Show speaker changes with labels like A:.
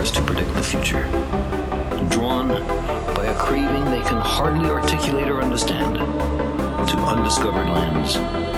A: stars to predict the future. Drawn by a craving they can hardly articulate or understand to undiscovered lands,